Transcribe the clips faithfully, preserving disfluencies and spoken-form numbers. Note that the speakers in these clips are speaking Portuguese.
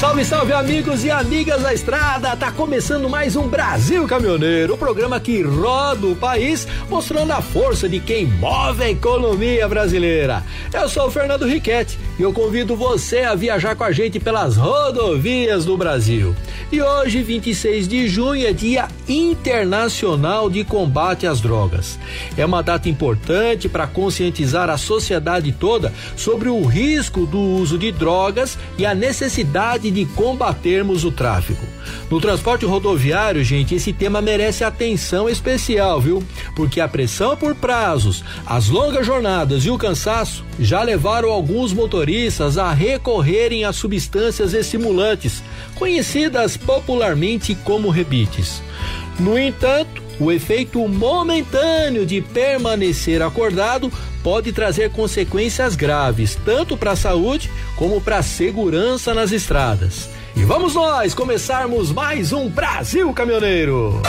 Salve, salve, amigos e amigas da estrada! Tá começando mais um Brasil Caminhoneiro, o programa que roda o país, mostrando a força de quem move a economia brasileira. Eu sou o Fernando Riquetti e eu convido você a viajar com a gente pelas rodovias do Brasil. E hoje, vinte e seis de junho, é Dia Internacional de Combate às Drogas. É uma data importante para conscientizar a sociedade toda sobre o risco do uso de drogas e a necessidade de combatermos o tráfico. No transporte rodoviário, gente, esse tema merece atenção especial, viu? Porque a pressão por prazos, as longas jornadas e o cansaço já levaram alguns motoristas a recorrerem a substâncias estimulantes, conhecidas popularmente como rebites. No entanto, o efeito momentâneo de permanecer acordado pode trazer consequências graves, tanto para a saúde como para a segurança nas estradas. E vamos nós começarmos mais um Brasil Caminhoneiro!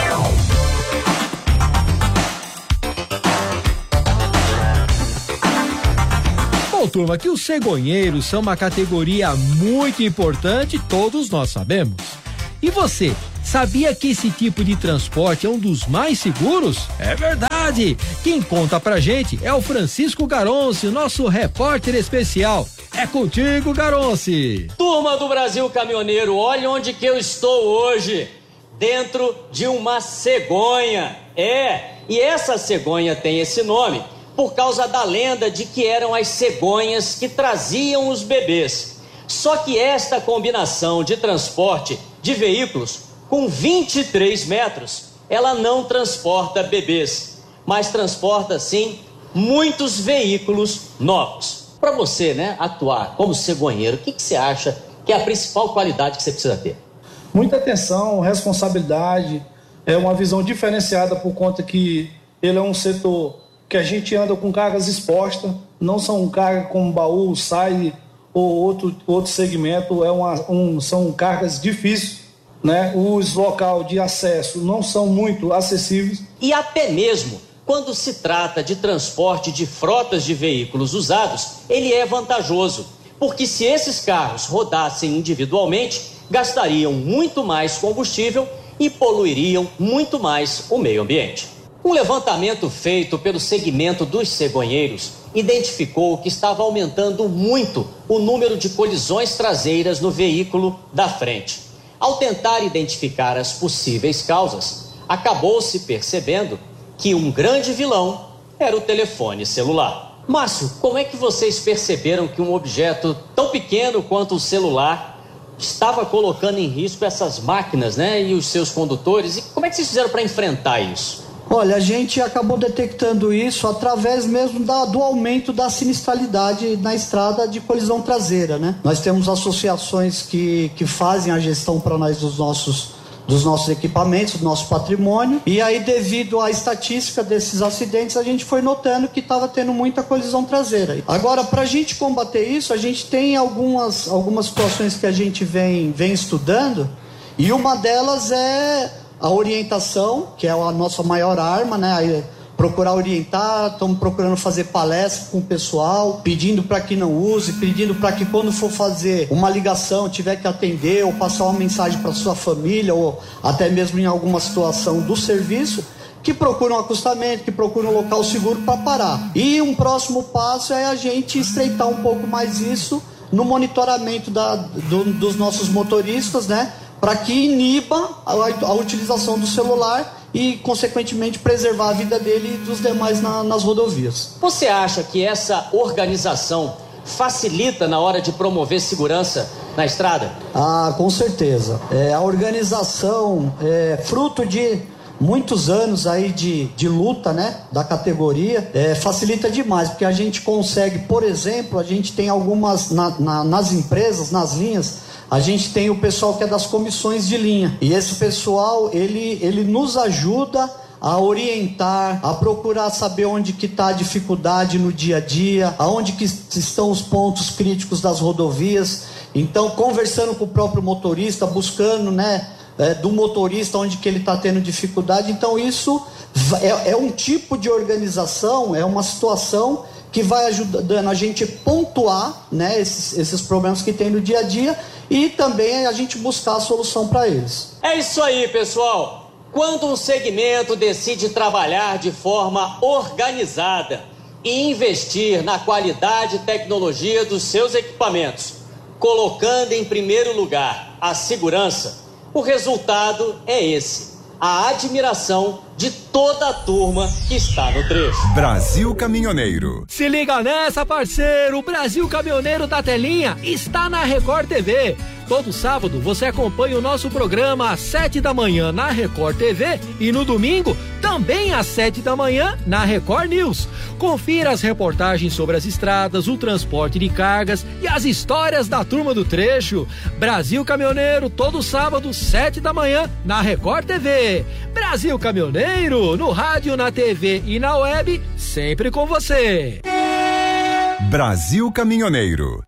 Bom, turma, que os cegonheiros são uma categoria muito importante, todos nós sabemos. E você, sabia que esse tipo de transporte é um dos mais seguros? É verdade! Quem conta pra gente é o Francisco Garonce, nosso repórter especial. É contigo, Garonce! Turma do Brasil Caminhoneiro, olha onde que eu estou hoje. Dentro de uma cegonha. É, e essa cegonha tem esse nome por causa da lenda de que eram as cegonhas que traziam os bebês. Só que esta combinação de transporte de veículos com vinte e três metros, ela não transporta bebês, mas transporta sim muitos veículos novos. Para você, né, atuar como cegonheiro, o que, que você acha que é a principal qualidade que você precisa ter? Muita atenção, responsabilidade, é uma visão diferenciada por conta que ele é um setor que a gente anda com cargas expostas, não são cargas como baú, sai ou outro, outro segmento, é uma, um, são cargas difíceis, né? Os locais de acesso não são muito acessíveis. E até mesmo quando se trata de transporte de frotas de veículos usados, ele é vantajoso, porque se esses carros rodassem individualmente, gastariam muito mais combustível e poluiriam muito mais o meio ambiente. Um levantamento feito pelo segmento dos cegonheiros identificou que estava aumentando muito o número de colisões traseiras no veículo da frente. Ao tentar identificar as possíveis causas, acabou-se percebendo que um grande vilão era o telefone celular. Márcio, como é que vocês perceberam que um objeto tão pequeno quanto o celular estava colocando em risco essas máquinas, né, e os seus condutores? E como é que vocês fizeram para enfrentar isso? Olha, a gente acabou detectando isso através mesmo da, do aumento da sinistralidade na estrada de colisão traseira, né? Nós temos associações que, que fazem a gestão para nós dos nossos, dos nossos equipamentos, do nosso patrimônio, e aí devido à estatística desses acidentes, a gente foi notando que estava tendo muita colisão traseira. Agora, para a gente combater isso, a gente tem algumas, algumas situações que a gente vem, vem estudando, e uma delas é a orientação, que é a nossa maior arma, né? Aí, procurar orientar, estamos procurando fazer palestra com o pessoal, pedindo para que não use, pedindo para que quando for fazer uma ligação, tiver que atender ou passar uma mensagem para sua família ou até mesmo em alguma situação do serviço, que procure um acostamento, que procure um local seguro para parar. E um próximo passo é a gente estreitar um pouco mais isso no monitoramento da, do, dos nossos motoristas, né? Para que iniba a, a utilização do celular e, consequentemente, preservar a vida dele e dos demais na, nas rodovias. Você acha que essa organização facilita na hora de promover segurança na estrada? Ah, com certeza. É, a organização é fruto de muitos anos aí de, de luta, né, da categoria, é, facilita demais, porque a gente consegue, por exemplo, a gente tem algumas, na, na, nas empresas, nas linhas, a gente tem o pessoal que é das comissões de linha, e esse pessoal, ele, ele nos ajuda a orientar, a procurar saber onde que está a dificuldade no dia a dia, aonde que estão os pontos críticos das rodovias. Então, conversando com o próprio motorista, buscando, né, é, do motorista onde que ele está tendo dificuldade. Então, isso é, é um tipo de organização, é uma situação que vai ajudando a gente pontuar, né, esses, esses problemas que tem no dia a dia e também a gente buscar a solução para eles. É isso aí, pessoal. Quando um segmento decide trabalhar de forma organizada e investir na qualidade e tecnologia dos seus equipamentos, colocando em primeiro lugar a segurança, o resultado é esse: a admiração de toda a turma que está no trecho. Brasil Caminhoneiro. Se liga nessa, parceiro, o Brasil Caminhoneiro da Telinha está na Record T V. Todo sábado você acompanha o nosso programa às sete da manhã na Record T V e no domingo também às sete da manhã na Record News. Confira as reportagens sobre as estradas, o transporte de cargas e as histórias da turma do trecho. Brasil Caminhoneiro, todo sábado, sete da manhã na Record T V. Brasil Caminhoneiro, no rádio, na T V e na web, sempre com você. Brasil Caminhoneiro.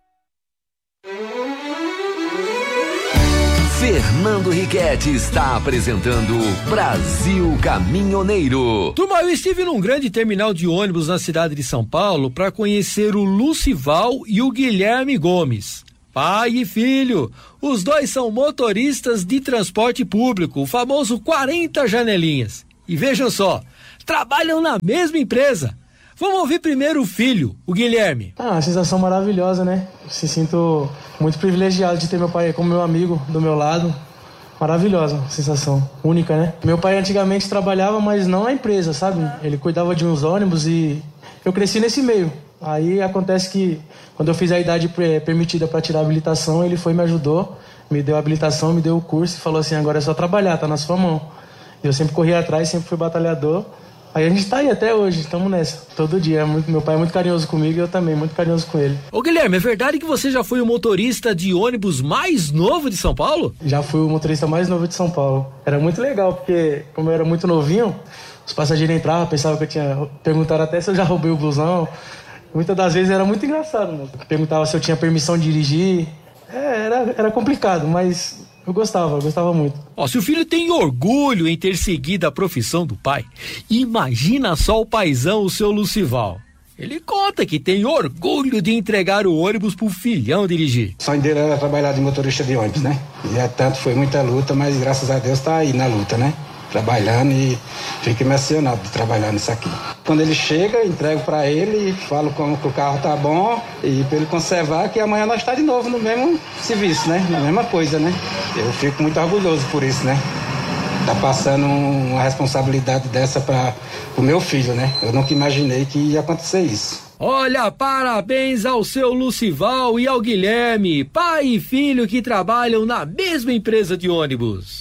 Fernando Riquetti está apresentando Brasil Caminhoneiro. Turma, eu estive num grande terminal de ônibus na cidade de São Paulo para conhecer o Lucival e o Guilherme Gomes. Pai e filho, os dois são motoristas de transporte público, o famoso quarenta janelinhas. E vejam só, trabalham na mesma empresa. Vamos ouvir primeiro o filho, o Guilherme. Ah, uma sensação maravilhosa, né? Se sinto muito privilegiado de ter meu pai como meu amigo do meu lado. Maravilhosa, sensação única, né? Meu pai antigamente trabalhava, mas não na empresa, sabe? Ele cuidava de uns ônibus e eu cresci nesse meio. Aí acontece que quando eu fiz a idade permitida para tirar a habilitação, ele foi e me ajudou, me deu a habilitação, me deu o curso e falou assim: agora é só trabalhar, tá na sua mão. Eu sempre corri atrás, sempre fui batalhador. Aí a gente tá aí até hoje, estamos nessa, todo dia. É muito, meu pai é muito carinhoso comigo e eu também, muito carinhoso com ele. Ô Guilherme, é verdade que você já foi o motorista de ônibus mais novo de São Paulo? Já fui o motorista mais novo de São Paulo. Era muito legal, porque como eu era muito novinho, os passageiros entravam, pensavam que eu tinha... Perguntaram até se eu já roubei o blusão. Muitas das vezes era muito engraçado, mano. Perguntavam se eu tinha permissão de dirigir. É, era, era complicado, mas... Eu gostava, eu gostava muito. Ó, se o filho tem orgulho em ter seguido a profissão do pai, imagina só o paizão, o seu Lucival. Ele conta que tem orgulho de entregar o ônibus pro filhão dirigir. O sonho dele era trabalhar de motorista de ônibus, né? E é tanto, foi muita luta, mas graças a Deus tá aí na luta, né? Trabalhando e fico emocionado de trabalhar nisso aqui. Quando ele chega, entrego para ele, falo como que o carro tá bom e para ele conservar que amanhã nós está de novo no mesmo serviço, né? Na mesma coisa, né? Eu fico muito orgulhoso por isso, né? Tá passando uma responsabilidade dessa para o meu filho, né? Eu nunca imaginei que ia acontecer isso. Olha, parabéns ao seu Lucival e ao Guilherme, pai e filho que trabalham na mesma empresa de ônibus.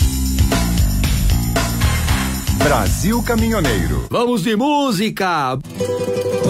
Brasil Caminhoneiro. Vamos de música!